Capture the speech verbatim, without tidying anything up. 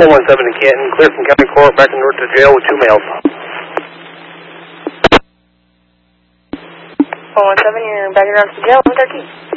four one seven in Canton, clear from County Court, back north to jail with two males. four one seven, you're back around to jail with our key.